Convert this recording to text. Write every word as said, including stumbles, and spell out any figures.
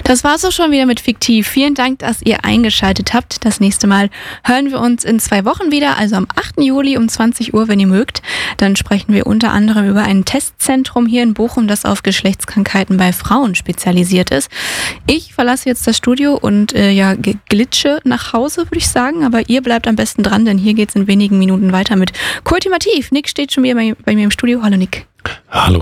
Das war's auch schon wieder mit Fiktiv. Vielen Dank, dass ihr eingeschaltet habt. Das nächste Mal hören wir uns in zwei Wochen wieder, also am achten Juli um zwanzig Uhr, wenn ihr mögt. Dann sprechen wir unter anderem über ein Testzentrum hier in Bochum, das auf Geschlechtskrankheiten bei Frauen spezialisiert ist. Ich verlasse jetzt das Studio und äh, ja, glitsche nach Hause, würde ich sagen. Aber ihr bleibt am besten dran, denn hier geht's in wenigen Minuten weiter mit Kultivativ. Nick steht schon wieder bei, bei mir im Studio. Hallo Nick. Hallo.